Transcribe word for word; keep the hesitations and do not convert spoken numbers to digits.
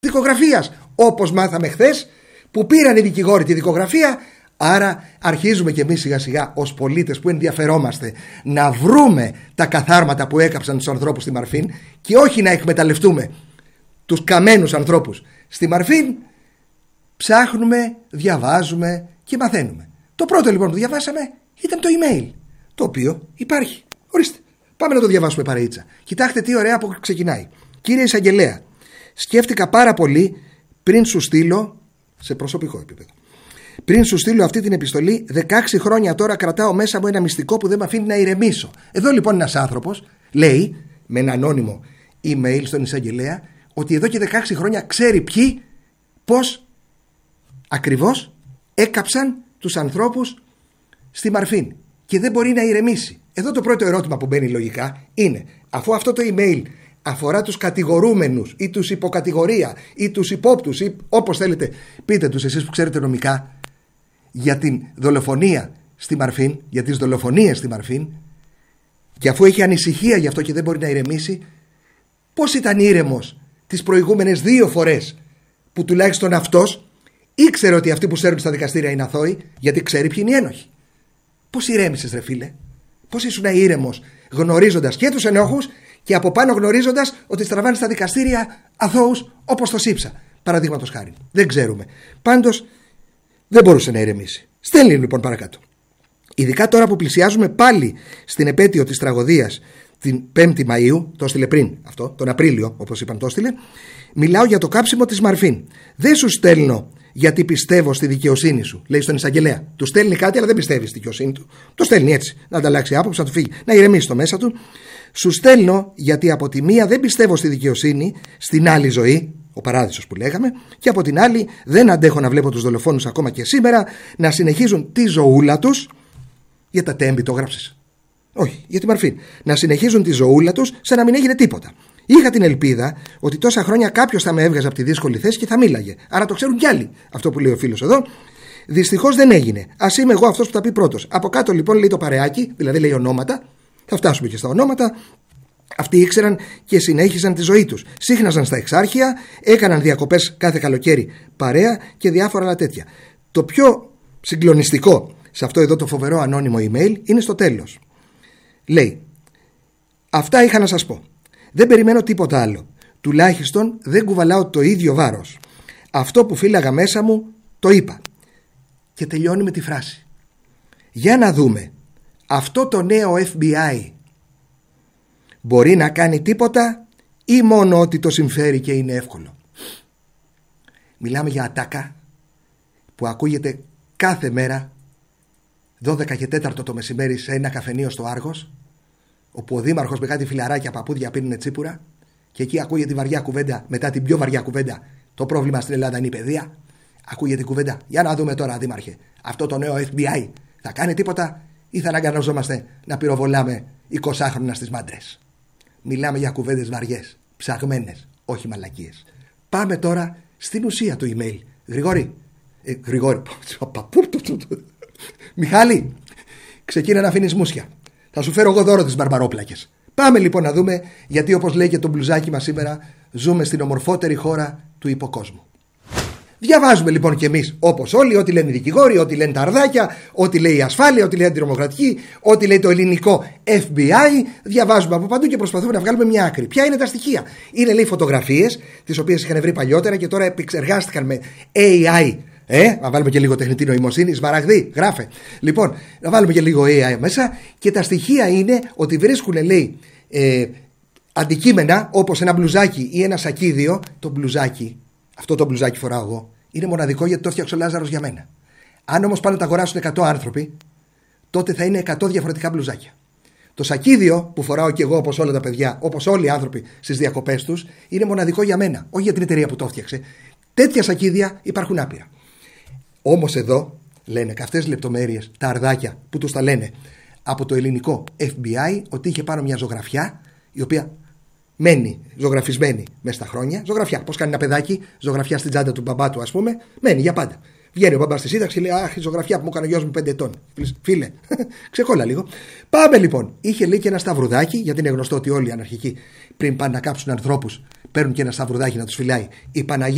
δικογραφίας, όπως μάθαμε χθες, που πήραν οι δικηγόροι τη δικογραφία. Άρα αρχίζουμε και εμείς σιγά σιγά ως πολίτες που ενδιαφερόμαστε να βρούμε τα καθάρματα που έκαψαν τους ανθρώπους στη Μαρφίν και όχι να εκμεταλλευτούμε τους καμένους ανθρώπους στη Μαρφίν. Ψάχνουμε, διαβάζουμε και μαθαίνουμε. Το πρώτο λοιπόν που διαβάσαμε ήταν το email, το οποίο υπάρχει. Ορίστε, πάμε να το διαβάσουμε παρεΐτσα. Κοιτάξτε τι ωραία που ξεκινάει. Κύριε Εισαγγελέα, σκέφτηκα πάρα πολύ πριν σου στείλω, σε προσωπικό επίπεδο, πριν σου στείλω αυτή την επιστολή. δεκαέξι χρόνια τώρα κρατάω μέσα μου ένα μυστικό που δεν με αφήνει να ηρεμήσω. Εδώ λοιπόν ένας άνθρωπος λέει με ένα ανώνυμο email στον εισαγγελέα ότι εδώ και δεκαέξι χρόνια ξέρει ποιοι, πώς ακριβώς έκαψαν τους ανθρώπους στη Μαρφίν και δεν μπορεί να ηρεμήσει. Εδώ το πρώτο ερώτημα που μπαίνει λογικά είναι, αφού αυτό το email αφορά τους κατηγορούμενους ή τους υποκατηγορία ή τους υπόπτους ή όπως θέλετε πείτε τους εσείς που ξέρετε νομικά, για την δολοφονία στη Μαρφίν, για τις δολοφονίες στη Μαρφίν, και αφού έχει ανησυχία γι' αυτό και δεν μπορεί να ηρεμήσει, πώς ήταν ήρεμος τις προηγούμενες δύο φορές που τουλάχιστον αυτός ήξερε ότι αυτοί που σέρνουν στα δικαστήρια είναι αθώοι, γιατί ξέρει ποιοι είναι οι ένοχοι? Πώς ηρέμησες ρε φίλε? Πώς ήσουν ήρεμος γνωρίζοντας και τους ενόχους και από πάνω γνωρίζοντας ότι στραβάνε στα δικαστήρια αθώους όπως το Σύψα, παραδείγματος χάρη? Δεν ξέρουμε. Πάντως δεν μπορούσε να ηρεμήσει. Στέλνει λοιπόν παρακάτω. Ειδικά τώρα που πλησιάζουμε πάλι στην επέτειο της τραγωδίας την πέμπτη Μαΐου, το έστειλε πριν αυτό, τον Απρίλιο όπως είπαν το έστειλε, μιλάω για το κάψιμο της Μαρφίν. Δεν σου στέλνω γιατί πιστεύω στη δικαιοσύνη σου, λέει στον εισαγγελέα. Του στέλνει κάτι αλλά δεν πιστεύει στη δικαιοσύνη του. Το στέλνει έτσι, να ανταλλάξει άποψη, να του φύγει, να ηρεμήσει το μέσα του. Σου στέλνω γιατί από τη μία δεν πιστεύω στη δικαιοσύνη, στην άλλη ζωή, ο παράδεισος που λέγαμε, και από την άλλη δεν αντέχω να βλέπω τους δολοφόνους ακόμα και σήμερα να συνεχίζουν τη ζωούλα τους. Για τα τέμπη το γράψεις? Όχι, για τη Μαρφίν. Να συνεχίζουν τη ζωούλα τους σαν να μην έγινε τίποτα. Είχα την ελπίδα ότι τόσα χρόνια κάποιος θα με έβγαζε από τη δύσκολη θέση και θα μίλαγε. Άρα το ξέρουν κι άλλοι, αυτό που λέει ο φίλος εδώ. Δυστυχώς δεν έγινε. Ας είμαι εγώ αυτός που τα πει πρώτος. Από κάτω λοιπόν λέει το παρεάκι, δηλαδή λέει ονόματα. Θα φτάσουμε και στα ονόματα. Αυτοί ήξεραν και συνέχισαν τη ζωή τους. Σύχναζαν στα εξάρχεια, έκαναν διακοπές κάθε καλοκαίρι παρέα και διάφορα άλλα τέτοια. Το πιο συγκλονιστικό σε αυτό εδώ το φοβερό ανώνυμο email είναι στο τέλος. Λέει, αυτά είχα να σας πω. Δεν περιμένω τίποτα άλλο. Τουλάχιστον δεν κουβαλάω το ίδιο βάρος. Αυτό που φύλαγα μέσα μου το είπα. Και τελειώνει με τη φράση. Για να δούμε, αυτό το νέο εφ μπι άι μπορεί να κάνει τίποτα ή μόνο ότι το συμφέρει και είναι εύκολο? Μιλάμε για ατάκα που ακούγεται κάθε μέρα δώδεκα και τέσσερα το μεσημέρι σε ένα καφενείο στο Άργος, όπου ο δήμαρχος με κάτι φιλαράκια παππούδια πίνουν τσίπουρα και εκεί ακούγεται τη βαριά κουβέντα, μετά την πιο βαριά κουβέντα. Το πρόβλημα στην Ελλάδα είναι η παιδεία. Ακούγεται η κουβέντα. Για να δούμε τώρα, δήμαρχε, αυτό το νέο εφ μπι άι θα κάνει τίποτα ή θα αναγκαζόμαστε να πυροβολάμε εικοσάχρονα στις μάντρες? Μιλάμε για κουβέντες βαριές, ψαγμένες, όχι μαλακίες. Πάμε τώρα στην ουσία του email. Γρηγόρη, ε, Γρηγόρη, Μιχάλη, ξεκίνα να αφήνεις μουσια. Θα σου φέρω εγώ δώρο τις μπαρμπαρόπλακες. Πάμε λοιπόν να δούμε, γιατί όπως λέει και το μπλουζάκι μας σήμερα, ζούμε στην ομορφότερη χώρα του υποκόσμου. Διαβάζουμε λοιπόν κι εμείς όπως όλοι, ό,τι λένε οι δικηγόροι, ό,τι λένε τα αρδάκια, ό,τι λέει η ασφάλεια, ό,τι λέει η αντιτρομοκρατική, ό,τι λέει το ελληνικό εφ μπι άι. Διαβάζουμε από παντού και προσπαθούμε να βγάλουμε μια άκρη. Ποια είναι τα στοιχεία? Είναι λέει φωτογραφίες, τις οποίες είχαν βρει παλιότερα και τώρα επεξεργάστηκαν με έι άι. Ε, να βάλουμε και λίγο τεχνητή νοημοσύνη, Σμαραγδί, γράφε. Λοιπόν, να βάλουμε και λίγο έι άι μέσα και τα στοιχεία είναι ότι βρίσκουν, λέει, ε, αντικείμενα όπως ένα μπλουζάκι ή ένα σακίδιο. Το μπλουζάκι, αυτό το μπλουζάκι φοράω εγώ, είναι μοναδικό γιατί το έφτιαξε ο Λάζαρος για μένα. Αν όμως πάνε να τα αγοράσουν εκατό άνθρωποι, τότε θα είναι εκατό διαφορετικά μπλουζάκια. Το σακίδιο που φοράω και εγώ όπως όλα τα παιδιά, όπως όλοι οι άνθρωποι στις διακοπές τους, είναι μοναδικό για μένα, όχι για την εταιρεία που το έφτιαξε. Τέτοια σακίδια υπάρχουν άπειρα. Όμως εδώ λένε και αυτές τις λεπτομέρειες, τα αρδάκια που τους τα λένε από το ελληνικό εφ μπι άι, ότι είχε πάνω μια ζωγραφιά η οποία μένει ζωγραφισμένη μέσα στα χρόνια. Ζωγραφιά, πώς κάνει ένα παιδάκι, ζωγραφιά στην τσάντα του μπαμπά του, ας πούμε, μένει για πάντα. Βγαίνει ο μπαμπάς στη σύνταξη και λέει: αχ, η ζωγραφιά που μου έκανε ο γιος μου πέντε ετών. Φίλε, ξεκόλα λίγο. Πάμε λοιπόν. Είχε λέει και ένα σταυρουδάκι, γιατί είναι γνωστό ότι όλοι οι αναρχικοί πριν πάνε να κάψουν ανθρώπους παίρνουν και ένα σταυρουδάκι να τους φυλάει η Παναγία.